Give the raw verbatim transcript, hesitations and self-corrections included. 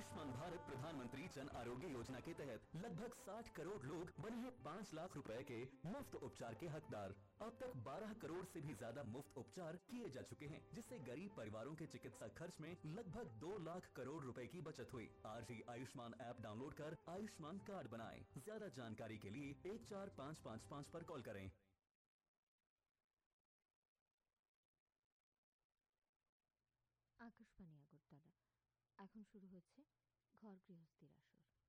आयुष्मान भारत प्रधानमंत्री जन आरोग्य योजना के तहत लगभग साठ करोड़ लोग बने हैं पाँच लाख रुपए के मुफ्त उपचार के हकदार। अब तक बारह करोड़ से भी ज्यादा मुफ्त उपचार किए जा चुके हैं, जिससे गरीब परिवारों के चिकित्सा खर्च में लगभग दो लाख करोड़ रुपए की बचत हुई। आज ही आयुष्मान ऐप डाउनलोड कर आयुष्मान कार्ड बनाएं। ज्यादा जानकारी के लिए एक चार पाँच पाँच पाँच पर कॉल करें। আকাশবাণী আগরতলা। এখন শুরু হচ্ছে ঘর গৃহস্থীর আসর।